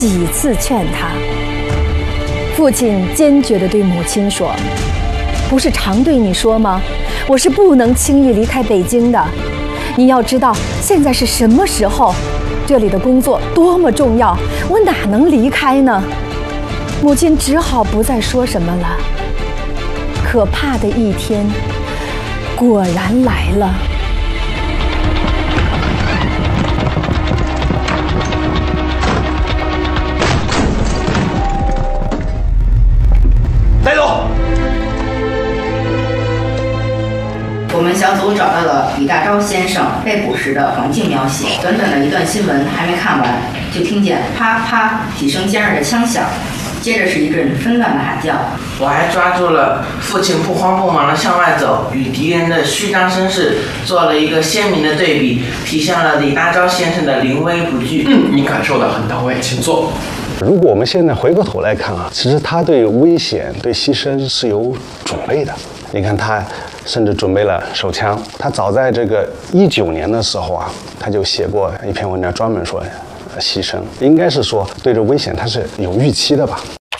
几次劝他。父亲坚决地对母亲说：“不是常对你说吗？我是不能轻易离开北京的。你要知道，现在是什么时候？这里的工作多么重要，我哪能离开呢？”母亲只好不再说什么了。可怕的一天果然来了。 带走！ 我们小组找到了李大钊先生被捕时的环境描写。短短的一段新闻还没看完，就听见啪啪几声尖锐的枪响，接着是一阵纷乱的喊叫。 我还抓住了父亲不慌不忙地向外走，与敌人的虚张声势做了一个鲜明的对比，体现了李大钊先生的临危不惧。 你感受得很到位，请坐。 如果我们现在回过头来看啊，其实他对危险、对牺牲是有准备的。你看，他甚至准备了手枪。他早在这个19年的时候啊，他就写过一篇文章，专门说牺牲。应该是说对这危险他是有预期的吧。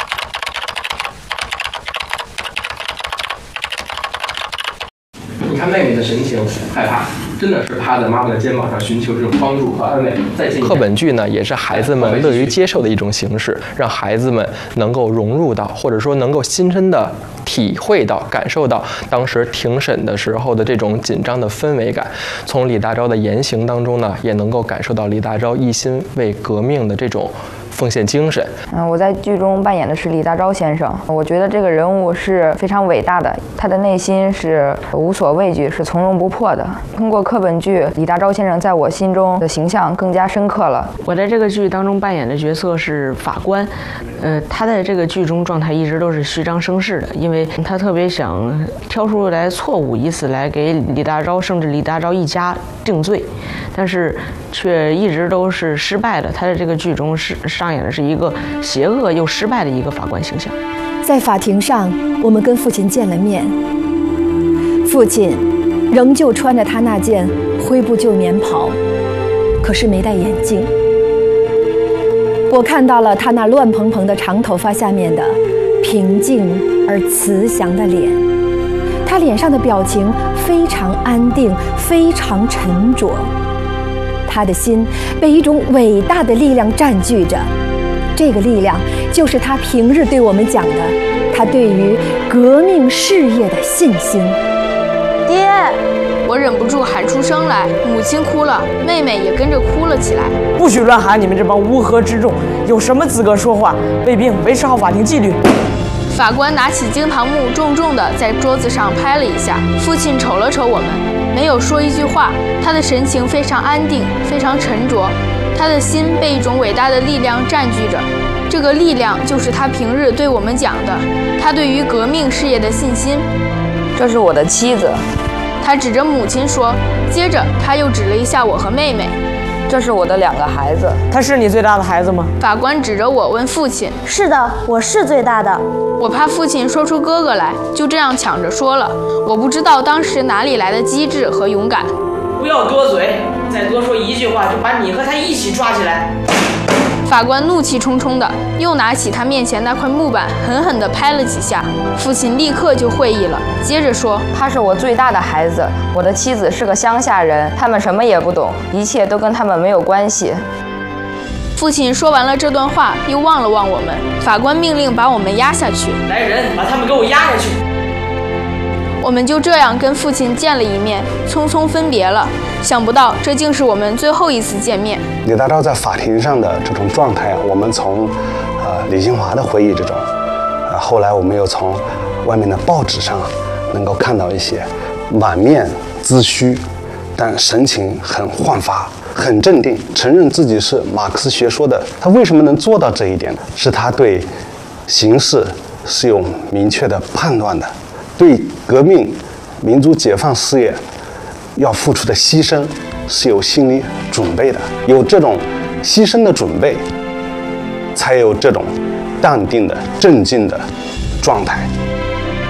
你看妹妹的神情，害怕，真的是趴在妈妈的肩膀上寻求这种帮助和安慰。再近课本剧呢，也是孩子们乐于接受的一种形式，让孩子们能够融入到，或者说能够亲身的体会到、感受到当时庭审的时候的这种紧张的氛围感。从李大钊的言行当中呢，也能够感受到李大钊一心为革命的这种奉献精神。 我在剧中扮演的是李大钊先生，我觉得这个人物是非常伟大的，他的内心是无所畏惧，是从容不迫的。通过课本剧，李大钊先生在我心中的形象更加深刻了。 我在这个剧当中扮演的角色是法官，他在这个剧中状态一直都是虚张声势的，因为他特别想挑出来错误，以此来给李大钊甚至李大钊一家定罪，但是却一直都是失败的。他在这个剧中上演的是一个邪恶又失败的一个法官形象。 在法庭上，我们跟父亲见了面，父亲仍旧穿着他那件灰布旧棉袍，可是没戴眼镜。我看到了他那乱蓬蓬的长头发下面的平静而慈祥的脸，他脸上的表情非常安定，非常沉着。他的心被一种伟大的力量占据着，这个力量就是他平日对我们讲的，他对于革命事业的信心。 爹！我忍不住喊出声来，母亲哭了，妹妹也跟着哭了起来。 不许乱喊！你们这帮乌合之众，有什么资格说话？卫兵，维持好法庭纪律。 法官拿起惊堂木，重重地在桌子上拍了一下。父亲瞅了瞅我们，没有说一句话，他的神情非常安定，非常沉着，他的心被一种伟大的力量占据着。这个力量就是他平日对我们讲的，他对于革命事业的信心。 这是我的妻子， 他指着母亲说，接着他又指了一下我和妹妹。 这是我的2个孩子。 他是你最大的孩子吗？ 法官指着我问父亲。 是的，我是最大的。 我怕父亲说出哥哥来，就这样抢着说了。我不知道当时哪里来的机智和勇敢。 不要多嘴，再多说一句话就把你和他一起抓起来。 法官怒气冲冲的又拿起他面前那块木板，狠狠地拍了几下。父亲立刻就会意了，接着说：“ 他是我最大的孩子，我的妻子是个乡下人，他们什么也不懂，一切都跟他们没有关系。” 父亲说完了这段话，又望了望我们。法官命令把我们压下去。 来人，把他们给我压下去。 我们就这样跟父亲见了一面，匆匆分别了。想不到这竟是我们最后一次见面。 李大钊在法庭上的这种状态啊，我们从李新华的回忆之中，后来我们又从外面的报纸上能够看到一些满面黟虚，但神情很焕发，很镇定，承认自己是马克思学说的。他为什么能做到这一点呢？是他对形势是有明确的判断的，对革命、民族解放事业要付出的牺牲是有心理准备的，有这种牺牲的准备，才有这种淡定的、镇静的状态。